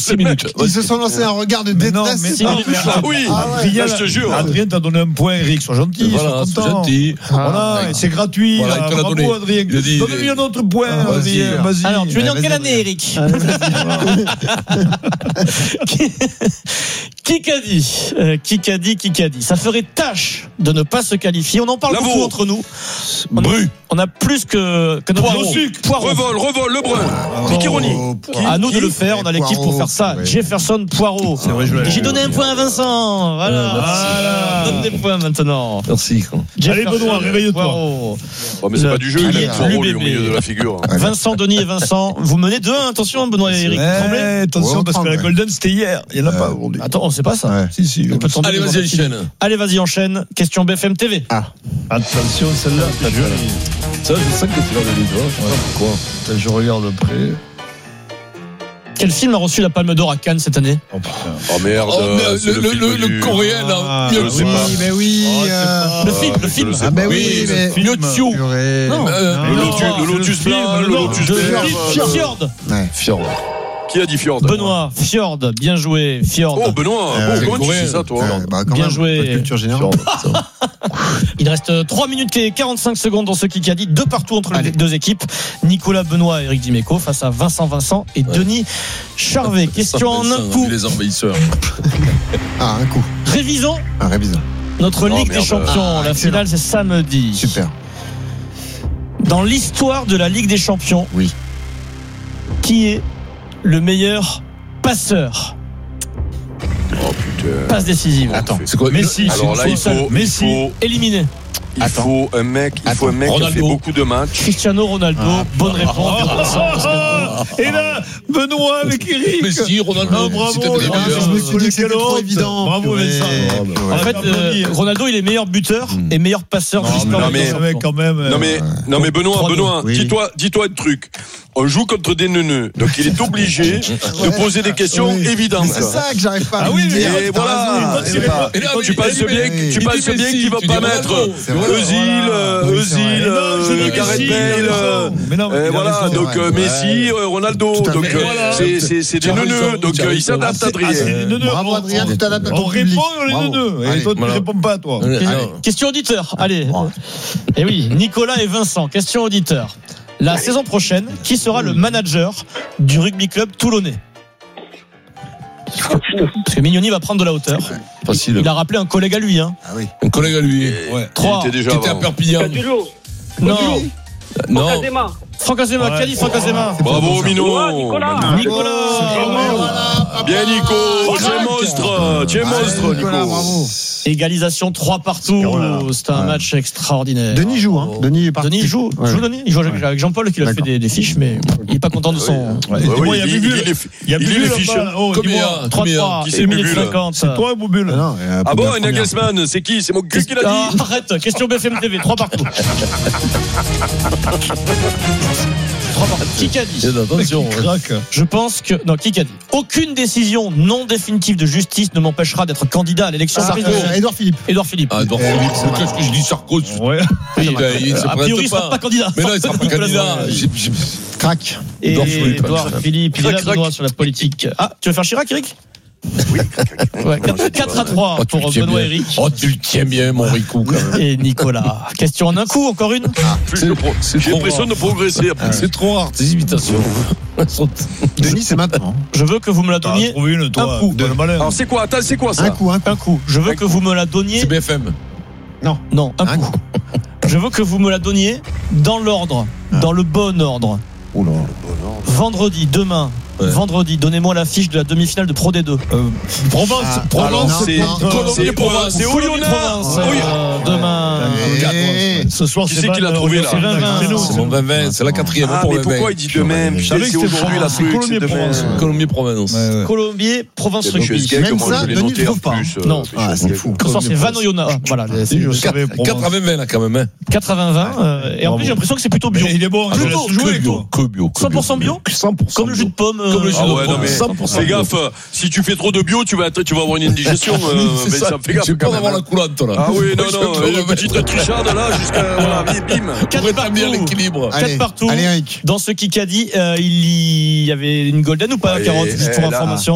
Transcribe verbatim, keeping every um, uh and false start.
six minutes. Ils se sont lancés un regard de détresse. mais c'est non, pas mais- touchant. Ah oui, Ah ouais. Adrien, je te jure. Adrien t'a donné un point, Eric, sois gentil, Voilà, sois c'est content. gentil. Voilà, Ah, et c'est gratuit. voilà, là. il te l'a Bravo, donné. Adrien. Il a dit- Donne-lui un autre point, Ah, vas-y. Adrien, vas-y. Alors, tu es né en Vas-y, quelle vas-y. année, Eric? Qui qu'a dit euh, Qui qu'a dit Qui qu'a dit Ça ferait tâche de ne pas se qualifier. On en parle Lavaux. beaucoup entre nous. On a, Bru. on a plus que, que notre Poireau. Poireau. Revol, Revol, Lebrun. Picchironi. Oh, Poireau. À nous de Qui le faire. On a l'équipe pour faire ça. Ouais. Jefferson Poireau. C'est vrai, je l'avais Et j'ai vu. donné un point à Vincent. Voilà. Voilà. Donne des points maintenant. Merci. Allez, Benoît, réveille-toi. Poireau. Oh, mais c'est Le- pas du jeu, il Kylian a un Poireau, lui, au Lubébé. milieu de la figure. Vincent, Denis et Vincent, vous menez deux un. Attention, Benoît et Eric. Tremblay. Eh, attention, Ouais, parce que la ouais. Golden, c'était hier. Il n'y en a Ouais. pas aujourd'hui. Attends, on sait pas ça. Ouais. Si, si. On peut tomber Allez, devant vas-y, la file. enchaîne. Allez, vas-y, enchaîne. Question B F M T V. Attention, celle-là, t'as joli. Ça, je sais que tu l'as donné, toi. Je sais pas pourquoi. Putain, je regarde de près. Quel film a reçu la Palme d'Or à Cannes cette année? Oh putain. Oh merde, Oh, merde, c'est le, le, film le, le du- coréen, là. Ah, je Mieux le sais Tzu. pas. Oui, mais oui. Oh, c'est euh, pas- Le film, le je film. le sais Ah, pas. ben oui, Oui, mais. Mieux Tzu. Purée. Non. Euh, Le Non, lotus, c'est le le lotus film, blanc, le non, lotus De vert. Fjord. Fjord. Ouais. Fjord. Qui a dit Fjord? Benoît, Fjord. Bien joué, Fjord. Oh, Benoît, Euh, oh, c'est comment tu coréen. sais ça, toi? Ouais, bah, quand Bien même, joué. pas de culture générale. Fjord. Il reste trois minutes et quarante-cinq secondes dans ce Kikadi. Deux partout entre les Allez. deux équipes. Nicolas Benoît et Eric Dimeco face à Vincent Vincent et Ouais. Denis Charvet. Question en un coup. Les envahisseurs. Ah, un coup. Révisons Un révision. notre Oh, Ligue des merde. Champions. Ah, La excellent. finale, c'est samedi. Super. Dans l'histoire de la Ligue des Champions, Oui. qui est le meilleur passeur? Oh putain. Passe décisive. Attends. C'est quoi? Messi, Alors c'est là, une il seule. faut, il Messi. faut, Éliminé. il Attends. faut un mec, il faut un mec qui a fait Ronaldo. beaucoup de matchs. Cristiano Ronaldo. Ah, Bonne réponse. de Vincent, parce que- Et là, Benoît avec Eric. Messi, Ronaldo. Ah, bravo. C'était des Ah, meilleurs. je me suis dit que c'était Quelle trop honte. évident. Bravo, Purée. Vincent. Purée. En fait, euh, Ronaldo, il est meilleur buteur Mm. et meilleur passeur de Non, l'histoire non, de la Ligue mais- des mec, Champions. quand même. Non mais, non mais Benoît, trois deux. Benoît, Oui. dis-toi, dis-toi un truc. On joue contre des neuneux, donc il est obligé de poser des questions Oui. évidentes. Mais c'est ça que j'arrive pas à Ah me oui, dire. Et T'as voilà. raison, Et c'est ben, pas- Et là, Tu il- penses il- bien, il- que- il tu dit penses Messi, bien qu'il va tu pas dis mettre Ronaldo. C'est vrai. Özil, euh, Oui, c'est Özil, vrai. Mais non, je euh, dis Gareth Messi, il a Bale. euh, raison. Mais non, mais euh, il a voilà, raison. donc euh, Ouais. Messi, euh, Ronaldo, Tout à donc fait. euh, Voilà. c'est c'est c'est des Tu as neuneux, raison, donc tu as euh, ils raison. s'adaptent Ah, Adrien. c'est des neuneux. Bravo, On- Adrien, on- tu t'adaptes à On ton public. répond aux les Bravo. neuneux. Et Allez. toi, tu ne Voilà. réponds pas, toi. Allez. Question auditeur. Allez. Et oui, Nicolas et Vincent. Question auditeur. La saison prochaine, qui sera le manager du rugby club toulonnais? Parce que Mignoni va prendre de la hauteur. Facile. Il a rappelé un collègue à lui. Hein. Ah oui. Un collègue à lui. Ouais. Trois. Il était déjà Qui était à avant. Perpignan. Catulo, Non. Non. Kazema, Franck Azema. Ouais. Qui a dit Franck Azema? Bravo Mino. Nicolas. Nicolas. Bien Nico, tu es monstre, tu es monstre Nicolas, Nico. bravo. Égalisation trois partout. Oh là là. C'était un Ouais. match extraordinaire. Denis joue, hein. Denis est parti. Denis joue, Ouais. joue Denis. Il joue avec avec Jean-Paul qui lui a fait D'accord. des, des fiches, mais il est pas content de son. Ouais. Ouais, Dis-moi, ouais, il y a il- Bubu. il est- Il y a il est Bubu les là-bas. fiches. Oh, Combien? dis-moi. trois trois, Qui c'est une minute Bubu, là cinquante. C'est toi, Boubule. Ah non, euh, Ah bon, première, un première. Nagelsmann, c'est qui? C'est mon cul qui l'a Ah, dit. arrête, question B F M T V, trois partout. Trois partout. Qui a dit? Attention. Crac. Je pense que. Non, qui a dit? Aucune décision non définitive de justice ne m'empêchera d'être candidat à l'élection Ah, présidentielle. euh, Édouard Philippe. Édouard Philippe. Ah, Edouard Euh, Philippe. c'est Qu'est-ce que je dis Sarkozy? Ouais. Il, il, il se A priori, il présente sera pas candidat. Mais non, il sera pas candidat. J'ai- j'ai- Crac. Et Edouard Philippe. Édouard Philippe, il est là, Crac, crac. Benoît, sur la politique. Ah, tu veux faire Chirac, Eric? Oui. Ouais, quatre à trois Oh, tu pour le tiens Benoît bien. Eric Oh, tu le tiens bien, mon Ricou, quand même. et Nicolas. Question en un coup, encore une? Plus C'est- de pro- c'est J'ai trop l'impression rare. de progresser après. C'est trop rare, tes imitations. Elles sont- Denis, c'est maintenant. Je veux que vous me la T'as donniez trouvé une, toi. un coup. De le malin. Alors c'est quoi? Attends, c'est quoi ça? Un coup, un coup. un coup. Je veux Un que coup. vous me la donniez. C'est B F M. Non, un, Un coup. Je veux que vous me la donniez dans l'ordre, Ah. dans le bon ordre. Oula. Vendredi, demain. Ouais. Vendredi, donnez-moi l'affiche de la demi-finale de Pro D deux. Euh, Provence. Ah, Provence. Alors non, c'est non, non, c'est non, Provence, c'est Colombie Oyonnax. Provence. Oui. euh, demain. Eh, Ce soir, Qui c'est c'est qui l'a Van- trouvé, là c'est Van- vingt. c'est nous. C'est mon vingt vingt, c'est la quatrième Ah pour mais le pourquoi vingt. il dit de même? Je savais C'est que c'était aujourd'hui la Provence, truc, c'est c'est demain. Colombier-Provence. Colombie-Provence. Ouais, ouais. Colombier, Provence C'est monsieur Rugby. Sgeg, Même moi ça, je l'ai Denis noté ne en trouve pas. plus. Non. euh, Ah, monsieur c'est Sgeg. fou. Ce soir, c'est Van Oyonnax. Voilà, Si, je c'est savais, Provence. quatre-vingts vingt là quand même. Hein. quatre-vingts vingt. euh, Et en Bravo. plus, j'ai l'impression que c'est plutôt bio. Mais il est bon, je Plutôt, laisse jouer, Que bio, toi. que bio. que cent pour cent bio cent pour cent Comme le jus de pomme. euh, Comme le jus Ah de ouais, non pomme, mais cent pour cent fais bio. gaffe, si tu fais trop de bio, tu vas, être- tu vas avoir une indigestion. euh, C'est mais ça, ça fait gaffe. j'ai peur quand d'avoir même, la coulante là. Ah oui, non, Je non, peux une pas petite mettre- trichade là, jusqu'à. Voilà, bim. Quatre Pour établir partout. l'équilibre. Quatre Allez, partout. allez, Eric. Dans ce Kikadi, euh, il y avait une golden ou pas, Ouais, Carotte, juste pour eh, là. information?